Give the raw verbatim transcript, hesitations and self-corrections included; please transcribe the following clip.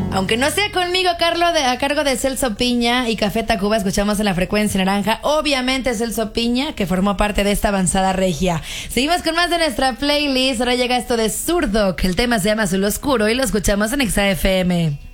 Aunque no sea conmigo, Carlos, de, a cargo de Celso Piña y Café Tacuba, escuchamos en la frecuencia naranja. Obviamente Celso Piña, que formó parte de esta avanzada regia. Seguimos con más de nuestra playlist. Ahora llega esto de Zurdo, que el tema se llama Azul Oscuro y lo escuchamos en Exa F M.